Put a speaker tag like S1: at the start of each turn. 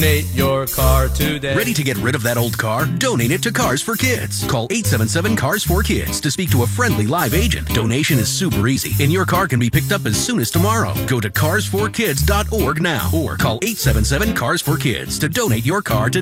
S1: Donate your car today.
S2: Ready to get rid of that old car? Donate it to Cars for Kids. Call 877-CARS-4-KIDS to speak to a friendly live agent. Donation is super easy, and your car can be picked up as soon as tomorrow. Go to carsforkids.org now or call 877-CARS-4-KIDS to donate your car today.